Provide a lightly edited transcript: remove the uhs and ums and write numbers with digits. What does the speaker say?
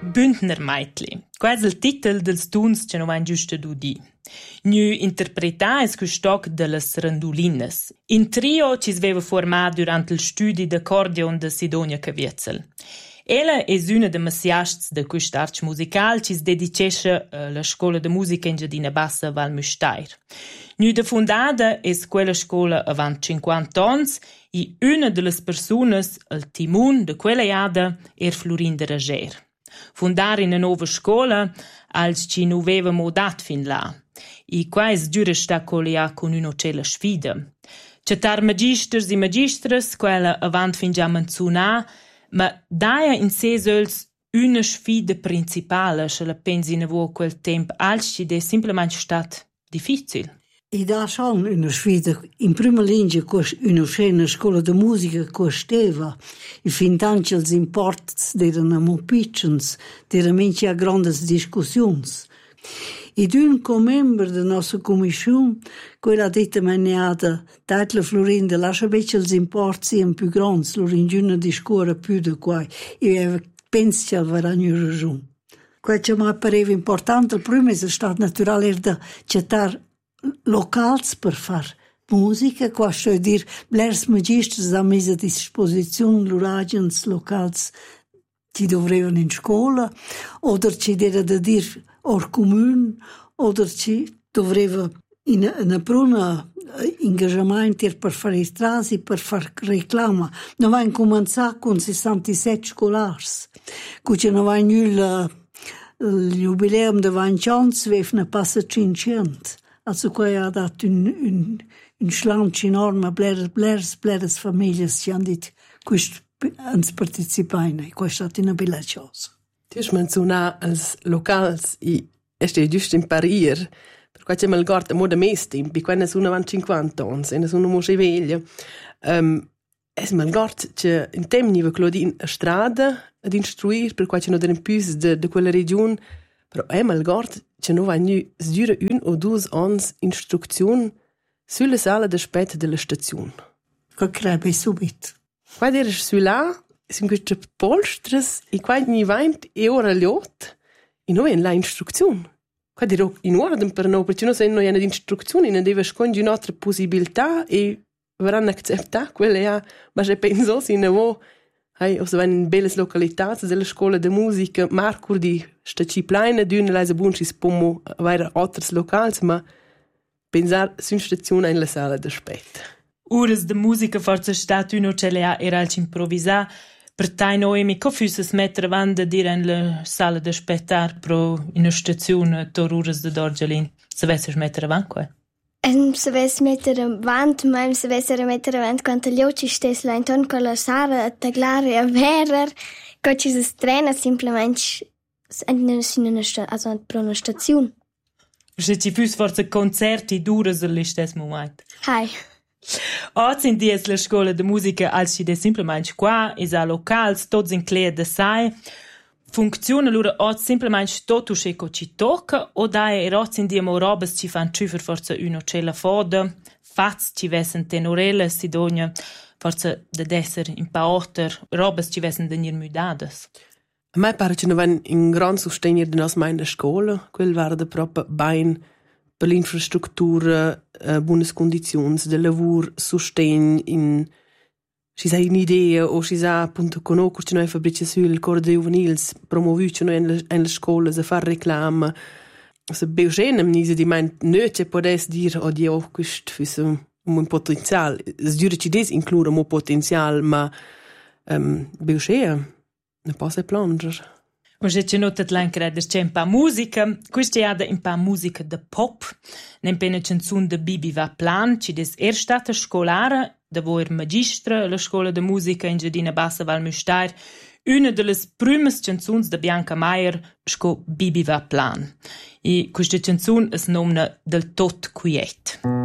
Bündner Meitli. Quais il titel dels tuns che no vain giusta d'udi. Gnü interpretà es custoc de las randulinas. In trio ci sveva formà durant il studi d'accordion de Sidonia Caviezel. Ella es una de massiasts de quist arts musical ci dedicesce alla scola de musica in Giardina Bassa Val Müstair. Gnü de fundada es quella scola avant 50 ans e una de las persunas al timun de quella iada Florin de Rager. Fundare una nova scola als ci nu veva modat fin là. E quais giura sta colia con un'ocella sfida. Cetar magisters e magistras, quella avant fin già menzunà, ma daia in sesels una sfida principale, se la pensi in avo quel tempo, als ci de simplement stat difficil. E da schon una sfida in prima linea con una scena scuola di musica costeva e fin tanto els imports erano molto piccoli, erano minci a grandi discussioni. Ed un co-member della nostra commissione, quella ha detto maniata, Tatla Florinda, lascia invece els imports siano più grandi, loro in giorno discorre più di qua, e penso che avrà una ragione. Quello che mi pareva importante, il primo è stato naturale era da cercare locals per fare musica, qua sto a dire, blers magistri hanno messo a disposizione loro agents locals che dovevano in scuola, o ci era da dire or comune, o ci doveva in una pruna engagement per fare strade, per fare reclama. Non avevano cominciato con 67 scolari, che non avevano il jubileum di 20 anni, avevano passato 500. Also qua ha dato un slancio enorme, bleres famiglie che hanno detto questo ans partecipare, questo è stata una bella cosa. Tu hai menzionato als locals e è giusto in parir, perché c'è mal guarda mo da mesti, perché quando sono avanti 50 anni, e sono molto veglia. Es mal guarda che in tempo che lo di in strada ad istruire, perché c'è non den più de quella regione, però è mal guarda che non va nu sdura un o due anni istruzione sulla sala d'aspetto della stazione. Che crebbe subito. Quando eri su là, sono queste polstres e quando mi vaint e ora liot e noi in la istruzione. Quando ero in ordine per noi, perché noi hanno istruzione, non deve scogliere un'altra possibilità e verranno accettare quelle, ma se penso se ne o se vanno in belle località della scuola di musica, Marco di sta ciplaina di una leise bunci spomo avere altre locali, ma pensare su una stazione in la sala d'aspetto. Ures de musica forse stat uno ce le ha era al improvvisà per tai noi mi cofus mettere avanti dire in la sala d'aspettar pro in una stazione tor ures de Dorgelin se vesser mettere avanti. Se vess mettere avanti, ma se vesser mettere avanti quando gli occhi stessi là intorno con la sala a taglare a verer, che ci si strena semplicemente also per una stazione. Se ci fus forse concerti d'ures allo stesso momento. Hai. Oggi in dies la scuola de musica als ci de simplement qua is a locals tots in clear de sai funziona lura oggi simplement tot usce co ci tocca o dai oggi in dia mo robes ci fan ciufer forse uno cella foda fats ci vessen tenorelle Sidonia forse de desser in paoter robes ci vessen de nir müdades. A me pare che non van in gran sostegno de nos mai in scuola, quel var de proprio bain per l'infrastruttura, buone condizioni del lavoro, sostegno in ci sa un'idea o ci sa appunto conoscerci noi fabbrici sul coro dei juvenils promovuci noi in la scuola a fare reclama se beugene mi di mein nöte podes dire odio questo fosse un potenziale sdurci des include un potenziale ma beugene ne posso plungere. Und jetzt notet l'anche da c'è un po' musica, questa è un po' musica de pop, ne pena canzone de Bibi va plan, ci des stata scolare, da vo magistra la scuola de musica in Giardina Bassa Val Müstair, una delle prime canzoni de Bianca Meier, sco Bibi va plan. E questa canzone es nomna del tot quiet.